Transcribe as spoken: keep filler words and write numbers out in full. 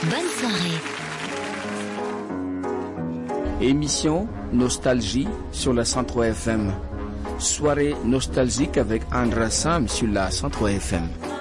Bonne soirée. Émission Nostalgie sur la cent trois F M. Soirée nostalgique avec Andra Sam sur la cent trois F M.